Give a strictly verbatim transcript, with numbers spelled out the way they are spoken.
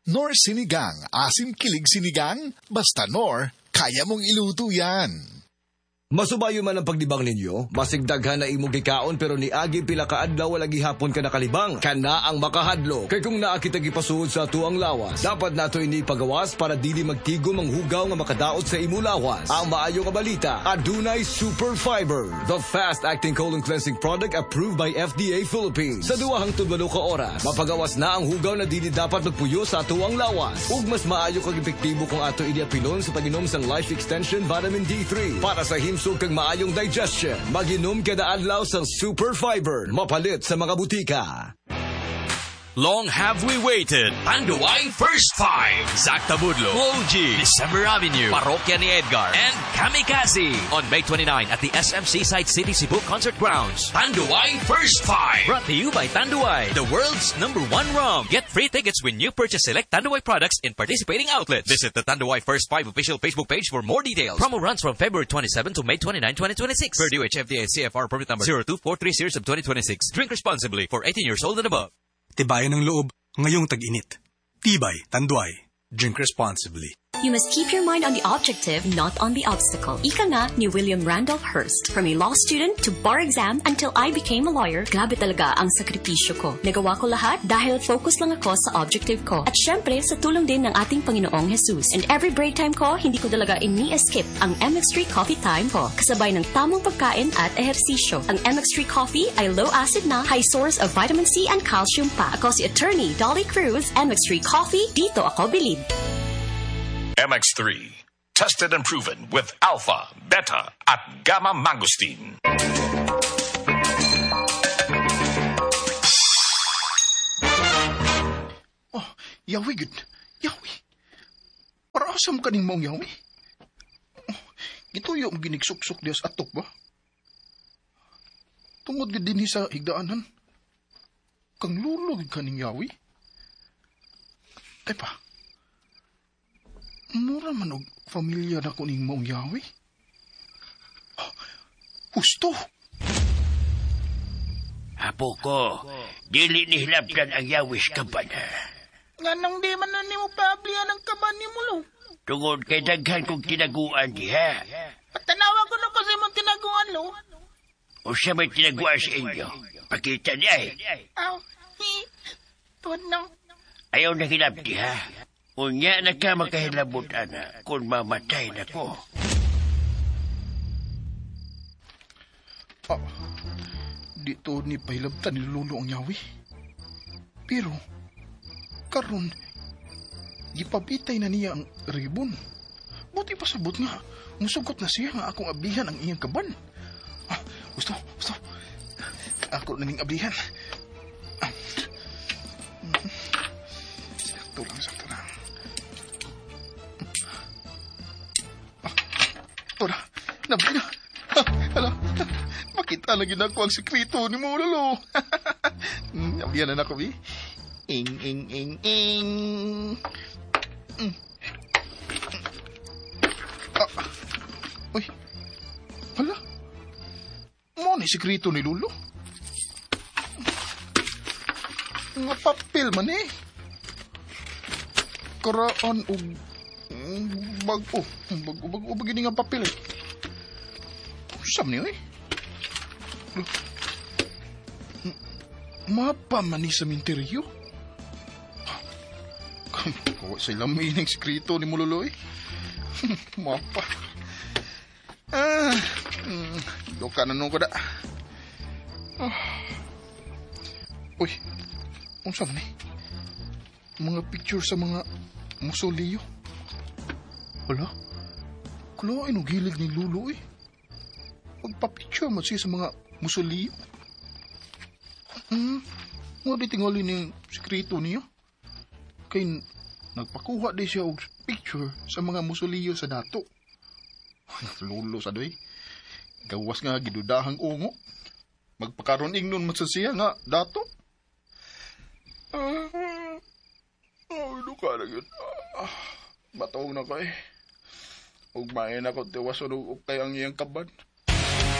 Nor Sinigang, asim kilig sinigang, basta Nor, kaya mong iluto yan. Masubayo man ang pagdibang ninyo, masigdaghan na imong gikaon pero ni agi pila ka adlaw wala gihapon ka nakalibang. Kana ang makahadlo. Kay kung naa kita gipasuod sa tuang lawas, dapat nato ini pagawas para dili magtigom ang hugaw nga makadaot sa imo lawas. Ang maayo nga balita, adunay Super Fiber, the fast-acting colon cleansing product approved by F D A Philippines. Sa duwahang tubalo ka oras, mapagawas na ang hugaw na dili dapat magpuyo sa tuang lawas. Ug mas maayo kag epektibo kung ato ini apilon sa pag-inom sang Life Extension Vitamin D three para sa himsog kag maayong digestion. Mag-inom kada adlaw sa Super Fiber, mapalit sa mga butika. Long have we waited. Tanduay First Five. Zach Tabudlo, Flo G, December Avenue, Parokya ni Edgar, and Kamikaze. On May twenty-ninth at the S M Seaside City Cebu Concert Grounds. Tanduay First Five. Brought to you by Tanduay, the world's number one rum. Get free tickets when you purchase select Tanduay products in participating outlets. Visit the Tanduay First Five official Facebook page for more details. Promo runs from February twenty-seventh to May twenty-ninth, twenty twenty-six. Per D O H F D A C F R permit number zero two four three series of twenty twenty-six. Drink responsibly for eighteen years old and above. Tibayan ng loob ngayong tag-init. Tibay, Tanduay. Drink responsibly. You must keep your mind on the objective, not on the obstacle. Ika nga ni William Randolph Hearst. From a law student to bar exam until I became a lawyer, grabe talaga ang sakripisyo ko. Nagawa ko lahat dahil focus lang ako sa objective ko. At syempre, sa tulong din ng ating Panginoong Jesus. And every break time ko, hindi ko talaga ini-skip ang M X three Coffee Time ko. Kasabay ng tamang pagkain at ehersisyo. Ang M X three Coffee ay low acid na, high source of vitamin C and calcium pa. Ako si Attorney Dolly Cruz, M X three Coffee, dito ako bilib. M X three, tested and proven with alpha, beta, at gamma mangosteen. Oh, yawi good. Yawi. Para asam ka ning mong yawi. Oh, gituyo mo ginigsuk-suk diya sa atok ba? Tungod gid dinhi sa higdaanan. Kang lulog ka ning yawi. Tay pa. Mura man og familia na kuning mong yawi. Oh, husto. Apo ko, dili ni hilabdan ang yawis kaban. Nga nang di man na ni mo paablihan ang kaban ni mo lo. Tungod kay daghan kong tinaguan diha. Patanawa ko na kasi mong tinaguan lo. O siya may tinaguan sa inyo. Pakita niya eh. Aw, hi. Tuwan nang. Ayaw na hilabdi ha. Unya na ka makahilabot, ana, kung mamatay na ko. Ah, dito ni pahilabtan ni Lolo ang yawi. Pero, karon, ipabitay na niya ang ribon. Buti pa sabot nga, musugot na siya nga akong ablihan ang iyang kaban. Ah, gusto, gusto. Ako na ning ablihan. Ah. Sakto lang, sakto lang. Tora, nabay na. Hala, makita na gina ko ang sekreto ni mo, Lolo. Nabiyan na ako, eh. Ing, ing, ing, ing. Mm. Ah. Uy, hala. Mo ni sekreto ni Lolo. Nga papel man eh. Karaan o bago. Bago, bago, bago gini nga papel eh. Saan niyo eh? Mapa man ni sa minteryo. Kawa sa ilang mining sekreto ni Mulolo eh. Mapa. Ah, mm, doka na nung ko da. Ah. Uy, kung saan man eh? Mga picture sa mga musoleo. Wala? Kulain ang gilig ni Lolo eh. Magpapicture mo siya sa mga musoleo. Hmm, mga di tingali ni sekreto niya. Kaya nagpakuha di siya og picture sa mga musoleo sa dato. Lolo sa doy. Gawas nga gidudahang ungo. Magpakaroon ingnon man sa siya nga dato. Ah, oh, duka na yun. Ah, matawag na ka eh. Ug main ako tiwas og kay ang iyang kaban.